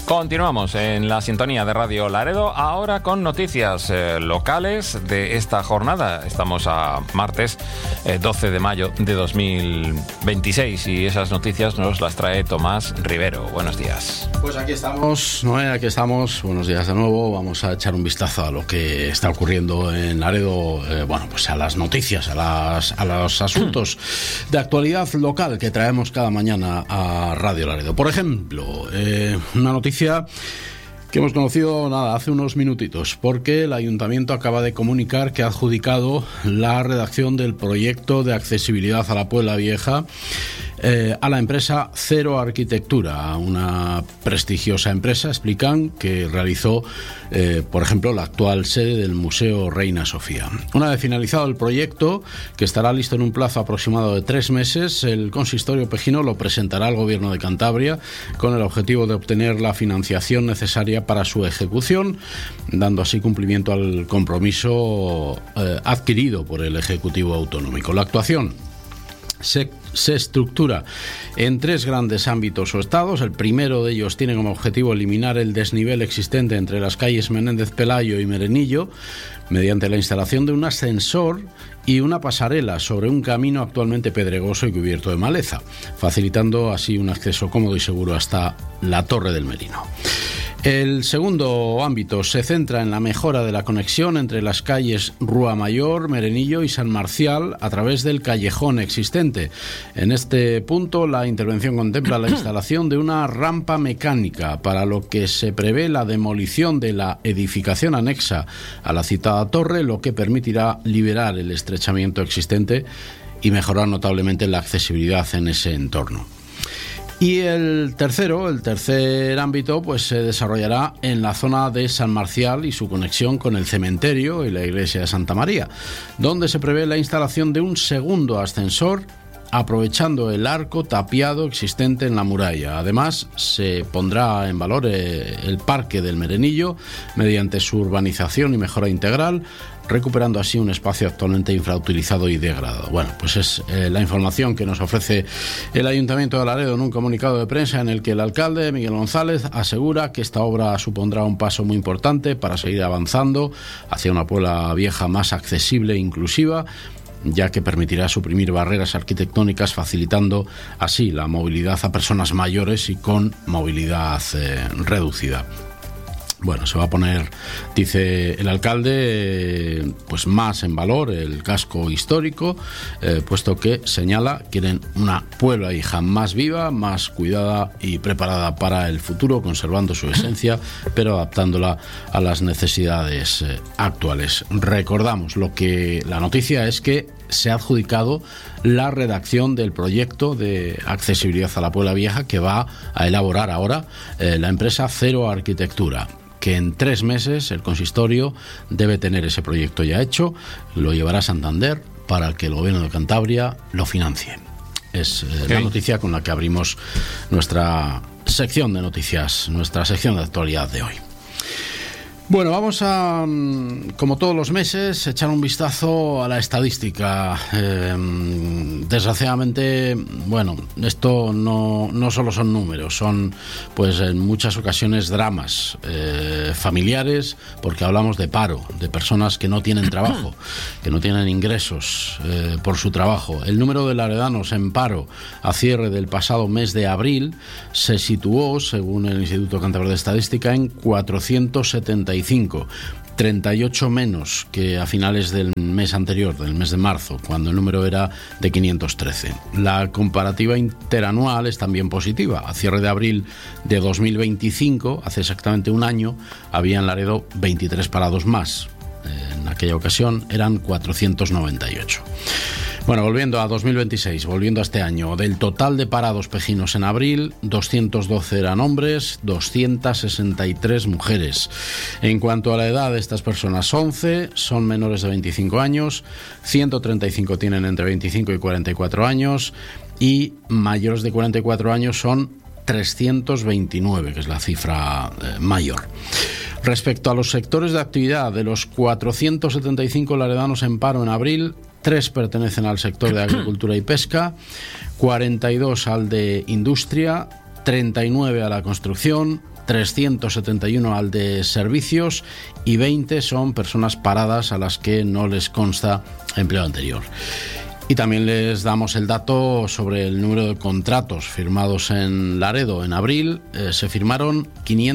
Continuamos en la sintonía de Radio Laredo, ahora con noticias locales de esta jornada. Estamos a martes 12 de mayo de 2026 y esas noticias nos las trae Tomás Rivero. Buenos días. Pues aquí estamos, Noé, aquí estamos. Buenos días de nuevo. Vamos a echar un vistazo a lo que está ocurriendo en Laredo, pues a las noticias, a los asuntos de actualidad local que traemos cada mañana a Radio Laredo. Por ejemplo, una noticia que hemos conocido hace unos minutitos, porque el Ayuntamiento acaba de comunicar que ha adjudicado la redacción del proyecto de accesibilidad a la Puebla Vieja a la empresa Cero Arquitectura, una prestigiosa empresa, explican, que realizó, por ejemplo, la actual sede del Museo Reina Sofía. Una vez finalizado el proyecto, que estará listo en un plazo aproximado de 3 meses, el consistorio pejino lo presentará al Gobierno de Cantabria con el objetivo de obtener la financiación necesaria para su ejecución, dando así cumplimiento al compromiso adquirido por el Ejecutivo Autonómico. La actuación se estructura en 3 grandes ámbitos o estados. El primero de ellos tiene como objetivo eliminar el desnivel existente entre las calles Menéndez Pelayo y Merenillo mediante la instalación de un ascensor y una pasarela sobre un camino actualmente pedregoso y cubierto de maleza, facilitando así un acceso cómodo y seguro hasta la Torre del Merino. El segundo ámbito se centra en la mejora de la conexión entre las calles Rúa Mayor, Merenillo y San Marcial a través del callejón existente. En este punto, la intervención contempla la instalación de una rampa mecánica, para lo que se prevé la demolición de la edificación anexa a la citada torre, lo que permitirá liberar el estrechamiento existente y mejorar notablemente la accesibilidad en ese entorno. Y el tercer ámbito, pues se desarrollará en la zona de San Marcial y su conexión con el cementerio y la iglesia de Santa María, donde se prevé la instalación de un segundo ascensor, aprovechando el arco tapiado existente en la muralla. Además, se pondrá en valor el Parque del Merenillo mediante su urbanización y mejora integral, recuperando así un espacio actualmente infrautilizado y degradado. Bueno, pues es la información que nos ofrece el Ayuntamiento de Laredo en un comunicado de prensa, en el que el alcalde Miguel González asegura que esta obra supondrá un paso muy importante para seguir avanzando hacia una Puebla Vieja más accesible e inclusiva, ya que permitirá suprimir barreras arquitectónicas, facilitando así la movilidad a personas mayores y con movilidad reducida. Bueno, se va a poner, dice el alcalde, pues más en valor el casco histórico, puesto que, señala, quieren una Puebla Vieja más viva, más cuidada y preparada para el futuro, conservando su esencia, pero adaptándola a las necesidades actuales. Recordamos, la noticia es que se ha adjudicado la redacción del proyecto de accesibilidad a la Puebla Vieja, que va a elaborar ahora la empresa Cero Arquitectura, que en 3 meses el consistorio debe tener ese proyecto ya hecho, lo llevará a Santander para que el Gobierno de Cantabria lo financie. Es la noticia con la que abrimos nuestra sección de noticias, nuestra sección de actualidad de hoy. Bueno, vamos a, como todos los meses, echar un vistazo a la estadística. Desgraciadamente, bueno, esto no solo son números, son pues en muchas ocasiones dramas familiares, porque hablamos de paro, de personas que no tienen trabajo, que no tienen ingresos por su trabajo. El número de laredanos en paro a cierre del pasado mes de abril se situó, según el Instituto Cántabro de Estadística, en 475, 38 menos que a finales del mes anterior, del mes de marzo, cuando el número era de 513. La comparativa interanual es también positiva. A cierre de abril de 2025, hace exactamente un año, había en Laredo 23 parados más. En aquella ocasión eran 498. Bueno, volviendo a 2026, volviendo a este año, del total de parados pejinos en abril, 212 eran hombres, 263 mujeres. En cuanto a la edad de estas personas, 11 son menores de 25 años, 135 tienen entre 25 y 44 años y mayores de 44 años son 329, que es la cifra mayor. Respecto a los sectores de actividad, de los 475 laredanos en paro en abril, 3 pertenecen al sector de agricultura y pesca, 42 al de industria, 39 a la construcción, 371 al de servicios y 20 son personas paradas a las que no les consta empleo anterior. Y también les damos el dato sobre el número de contratos firmados en Laredo. En abril se firmaron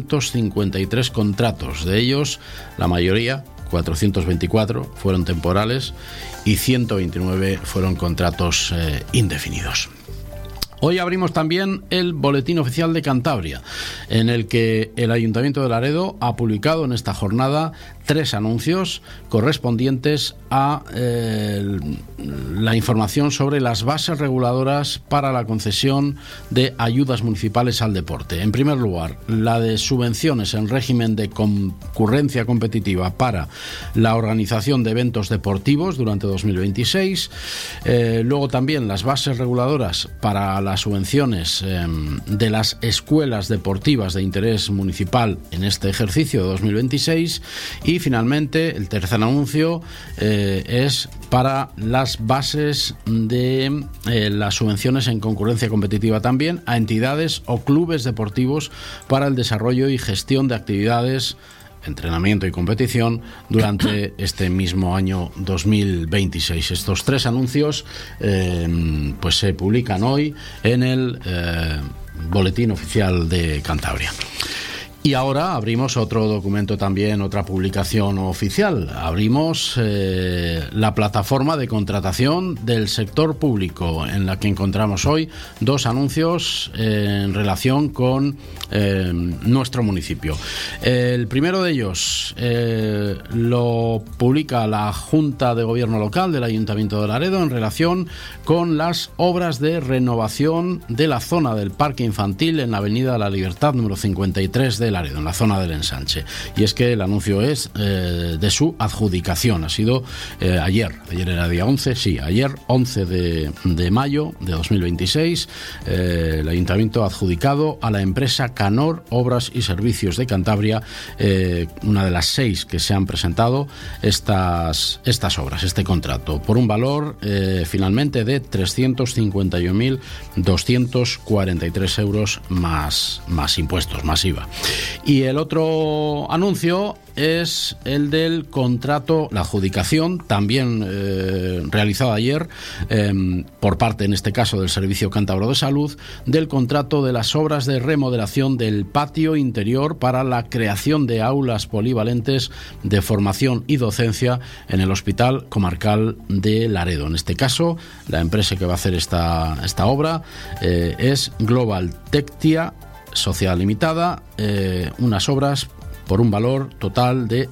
553 contratos. De ellos, la mayoría, 424, fueron temporales y 129 fueron contratos indefinidos. Hoy abrimos también el Boletín Oficial de Cantabria, en el que el Ayuntamiento de Laredo ha publicado en esta jornada 3 anuncios correspondientes a la información sobre las bases reguladoras para la concesión de ayudas municipales al deporte. En primer lugar, la de subvenciones en régimen de concurrencia competitiva para la organización de eventos deportivos durante 2026. Luego también las bases reguladoras para las subvenciones de las escuelas deportivas de interés municipal en este ejercicio de 2026. Y finalmente, el tercer anuncio es para las bases de las subvenciones en concurrencia competitiva también a entidades o clubes deportivos para el desarrollo y gestión de actividades, entrenamiento y competición durante este mismo año 2026. Estos 3 anuncios pues se publican hoy en el Boletín Oficial de Cantabria. Y ahora abrimos otro documento también, otra publicación oficial. Abrimos la plataforma de contratación del sector público, en la que encontramos hoy 2 anuncios en relación con nuestro municipio. El primero de ellos lo publica la Junta de Gobierno Local del Ayuntamiento de Laredo en relación con las obras de renovación de la zona del Parque Infantil en la Avenida de la Libertad número 53 de Laredo, en la zona del Ensanche. Y es que el anuncio es de su adjudicación. Ha sido ayer era día 11, sí, ayer 11 de mayo de 2026, el Ayuntamiento ha adjudicado a la empresa Canor Obras y Servicios de Cantabria, una de las 6 que se han presentado, estas obras, este contrato, por un valor finalmente de 351.243 euros más impuestos, más IVA. Y el otro anuncio es el del contrato, la adjudicación, también realizada ayer por parte, en este caso, del Servicio Cántabro de Salud, del contrato de las obras de remodelación del patio interior para la creación de aulas polivalentes de formación y docencia en el Hospital Comarcal de Laredo. En este caso, la empresa que va a hacer esta obra es Global Tectia Sociedad Limitada, unas obras por un valor total de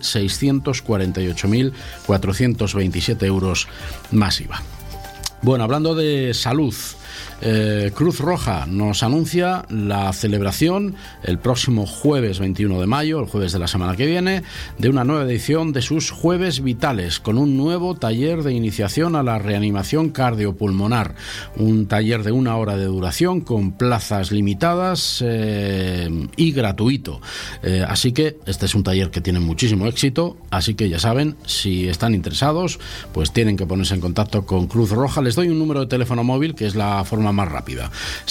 648.427 euros más IVA. Bueno, hablando de salud, Cruz Roja nos anuncia la celebración el próximo jueves 21 de mayo, el jueves de la semana que viene, de una nueva edición de sus Jueves Vitales, con un nuevo taller de iniciación a la reanimación cardiopulmonar, un taller de 1 hora de duración con plazas limitadas y gratuito. Así que este es un taller que tiene muchísimo éxito, así que ya saben, si están interesados, pues tienen que ponerse en contacto con Cruz Roja. Les doy un número de teléfono móvil, que es la forma más rápida: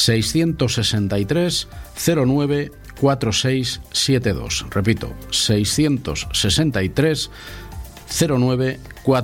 663 09 4672. Repito, 663 09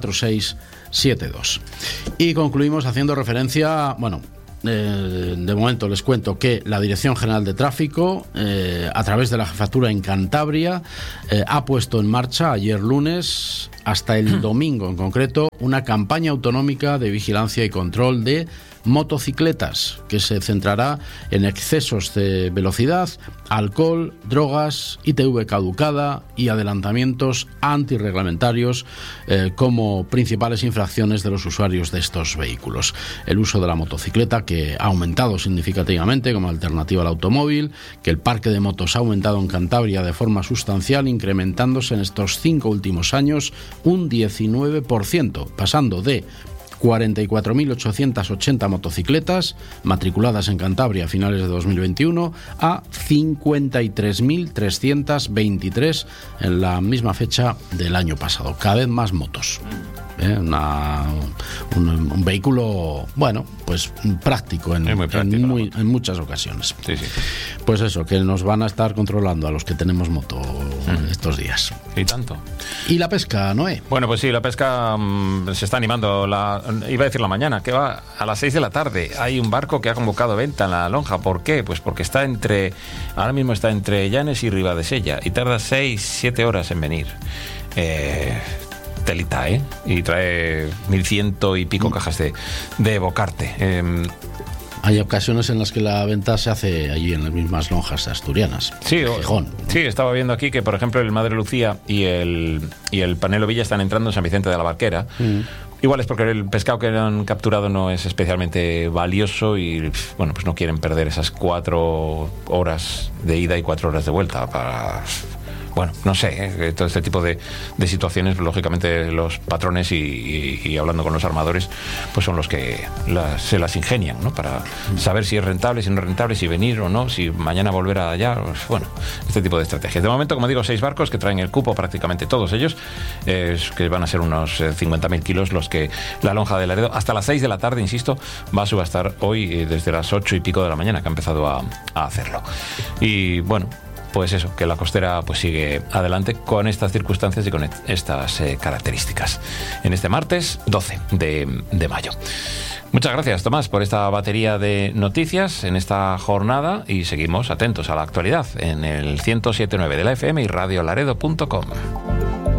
4672. Y concluimos haciendo referencia, de momento les cuento que la Dirección General de Tráfico, a través de la Jefatura en Cantabria, ha puesto en marcha ayer lunes hasta el domingo en concreto una campaña autonómica de vigilancia y control de motocicletas, que se centrará en excesos de velocidad, alcohol, drogas, ITV caducada y adelantamientos antirreglamentarios como principales infracciones de los usuarios de estos vehículos. El uso de la motocicleta, que ha aumentado significativamente como alternativa al automóvil, que el parque de motos ha aumentado en Cantabria de forma sustancial, incrementándose en estos 5 últimos años un 19%, pasando de 44.880 motocicletas matriculadas en Cantabria a finales de 2021 a 53.323 en la misma fecha del año pasado. Cada vez más motos. un vehículo, bueno, pues práctico en muchas ocasiones. Sí. Pues eso, que nos van a estar controlando a los que tenemos moto estos días. Y tanto. ¿Y la pesca, Noé? Bueno, pues sí, la pesca se está animando. Iba a decir la mañana, que va a las 6 de la tarde. Hay un barco que ha convocado venta en la lonja. ¿Por qué? Pues porque ahora mismo está entre Llanes y Ribadesella y tarda 6-7 horas en venir. Telita, y trae 1.100 y pico cajas de bocarte. Hay ocasiones en las que la venta se hace allí en las mismas lonjas asturianas. Sí, Gijón. Sí, estaba viendo aquí que, por ejemplo, el Madre Lucía y el Panelo Villa están entrando en San Vicente de la Barquera. Igual es porque el pescado que han capturado no es especialmente valioso y, bueno, pues no quieren perder esas 4 horas de ida y 4 horas de vuelta para... Bueno, no sé, todo este tipo de situaciones, lógicamente los patrones y hablando con los armadores, pues son los que se las ingenian, ¿no? Para saber si es rentable, si no es rentable, si venir o no, si mañana volver allá, pues, bueno, este tipo de estrategias. De momento, como digo, 6 barcos que traen el cupo, prácticamente todos ellos, que van a ser unos 50.000 kilos los que la lonja de Laredo, hasta las 6 de la tarde, insisto, va a subastar hoy desde las 8 y pico de la mañana, que ha empezado a hacerlo. Y bueno, pues eso, que la costera pues sigue adelante con estas circunstancias y con estas características. En este martes 12 de mayo. Muchas gracias, Tomás, por esta batería de noticias en esta jornada y seguimos atentos a la actualidad en el 107.9 de la FM y radiolaredo.com.